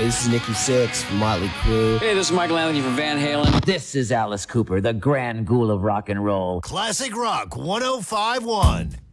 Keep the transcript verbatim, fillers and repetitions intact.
Hey, this is Nikki Sixx from Motley Crue. Hey, this is Michael Anthony from Van Halen. This is Alice Cooper, the grand ghoul of rock and roll. Classic Rock one oh five point one.